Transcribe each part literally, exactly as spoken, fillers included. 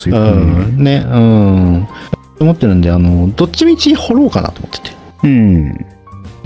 うん、ね、うん。思ってるんで、あの、どっちみち掘ろうかなと思ってて。 うん。 うん。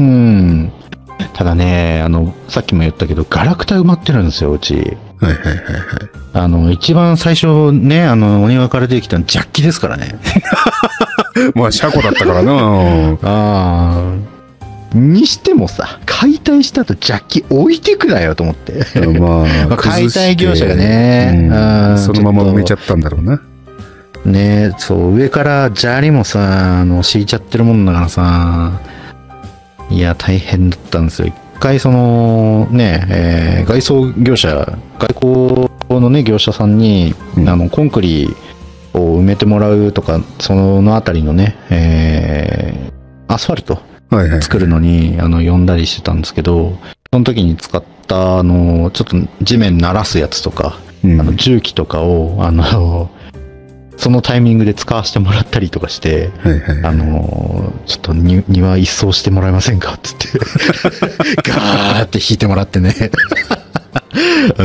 ただね、あの、さっきも言ったけど、ガラクタ埋まってるんですよ、うち。 はいはいはいはい。 あの、一番最初ね、あの、お庭から出てきたのジャッキですからね。 まあ、車庫だったからな。 ああ。にしてもさ、解体した後ジャッキ置いてくなよと思って。 まあ、 まあ解体業者がね、 うん、そのまま埋めちゃったんだろうな。 ね、そう、上から砂利もさ、あの、敷いちゃってるもんだからさ、いや、大変だったんですよ。一回、その、ね、えー、外装業者、外交のね、業者さんに、うん、あの、コンクリを埋めてもらうとか、そのあたりのね、えー、アスファルト作るのに、はいはい、あの、呼んだりしてたんですけど、その時に使った、あの、ちょっと地面鳴らすやつとか、うん、あの重機とかを、あの、そのタイミングで使わせてもらったりとかして、はいはいはい、あのー、ちょっとに庭一掃してもらえませんかって言って、ガーって引いてもらってね。うん。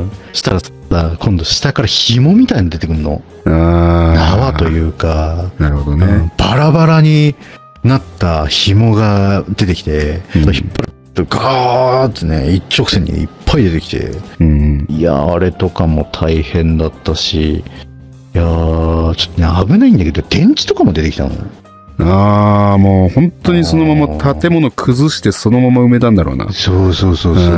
したらさ、今度下から紐みたいに出てくるの。縄というか、 なるほどね、うん。 バラバラになった紐が出てきて、うん、引っ張るとガーってね、一直線にいっぱい出てきて、うん、いや、あれとかも大変だったし、いやー、ちょっとね、危ないんだけど、電池とかも出てきたの。 ああ、もう本当にそのまま建物崩してそのまま埋めたんだろうな。 そうそうそうそうそう。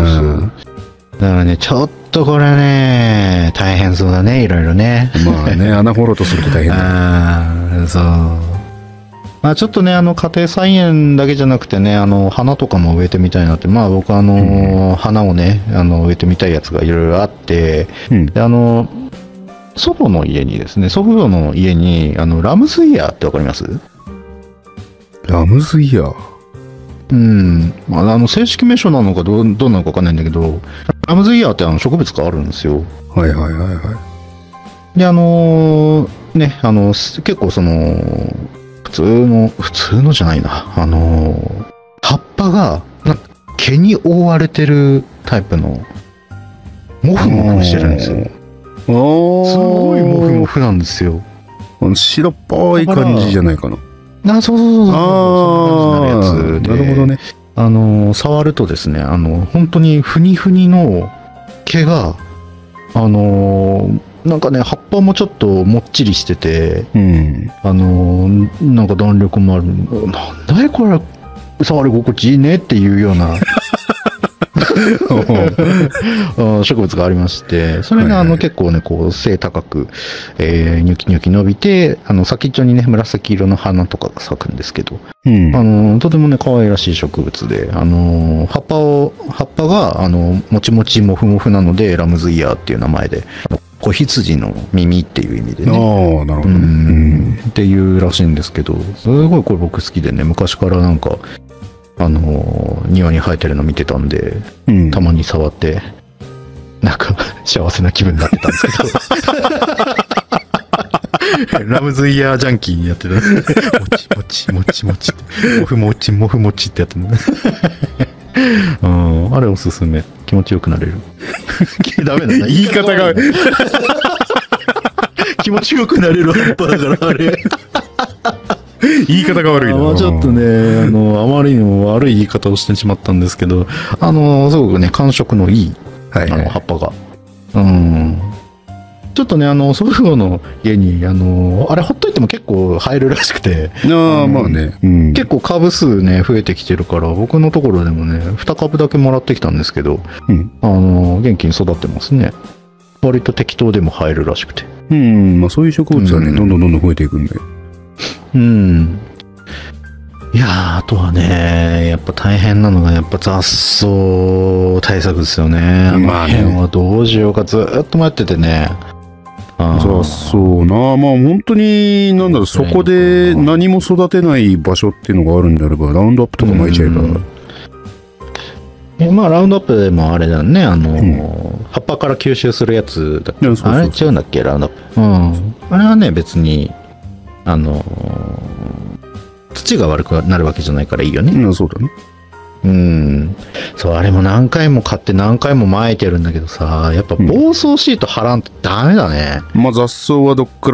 だからね、ちょっとこれね、大変そうだね、いろいろね。 まあね、穴掘ろうとすると大変だ。 ああ、そう。まあちょっとね、あの、家庭菜園だけじゃなくてね、あの、花とかも植えてみたいなって、まあ僕あの、うん、花をね、あの、植えてみたいやつがいろいろあって、うん、で、あの、祖母の家にですね、祖父母の家に、あの、ラムズイヤーってわかります？ ラムズイヤー？ うん。まあ、あの、正式名称なのかどう、どうなのかわかんないんだけど、ラムズイヤーってあの植物があるんですよ。 はいはいはいはい。 で、あのー、ね、あの、結構その、普通の、普通のじゃないな、あのー、葉っぱが、毛に覆われてるタイプの、モフモフしてるんですよ。すごいモフモフなんですよ。 あの白っぽい感じじゃないかな。 あ、そうそうそうそう。 ああ、 そんな感じになるやつで。 なるほどね。 あの、触るとですね、あの、本当にふにふにの毛が、あの、なんかね、葉っぱもちょっともっちりしてて、うん、あの、なんか弾力もある。なんだいこれ、触り心地いいねっていうような。植物がありまして、それがあの結構ね、こう背高く、えー、ニョキニョキ伸びて、あの先っちょにね、紫色の花とかが咲くんですけど、うん、あのとてもね、可愛らしい植物で、あの葉っぱを、葉っぱがあのもちもちもふもふなので、ラムズイヤーっていう名前で、子羊の耳っていう意味でね。 ああ、なるほどね、うんうん。っていうらしいんですけど、すごいこれ僕好きでね、昔からなんか、あのー、庭に生えてるの見てたんで、うん、たまに触って、なんか、幸せな気分になってたんですけど。ラムズイヤージャンキーにやってた。もちもちもちもち。もふもちもふもちってやってる、うん。あれおすすめ。気持ちよくなれる。ダメだな。 言い方が。 気持ちよくなれる葉っぱだから、あれ。 言い方が悪いな。 まあ、ちょっとね、あの、あまりにも悪い言い方をしてしまったんですけど、あの、すごくね、感触のいい、はいはい、あの葉っぱが。うん。ちょっとね、あの、祖父母の家に、あの、あれほっといても結構生えるらしくて。 ああ、まあね、 うん。結構株数ね、増えてきてるから、僕のところでもね、に株だけもらってきたんですけど、うん、あの、元気に育ってますね。割と適当でも生えるらしくて。 うん、まあそういう植物はね、うん、どんどんどんどん増えていくんで。 うん。いやー、あとはね、やっぱ大変なのが、やっぱ雑草対策ですよね。あの辺はどうしようかずーっと待っててね。 雑草な、まあ本当に、なんだろう、そこで何も育てない場所っていうのがあるんであれば、ラウンドアップとか巻いちゃえば。うんえまあ、ラウンドアップでもあれだね、あの、うん、葉っぱから吸収するやつだっけ。あれ違うんだっけ、ラウンドアップ。うん。あれはね、別に、あのー、土が悪くなるわけじゃないからいいよね。 うん、そうだね。 うん。 そう、あれも何回も買って何回も撒いてるんだけどさ、やっぱ防草シート貼らんとダメだね。 まあ雑草はどっか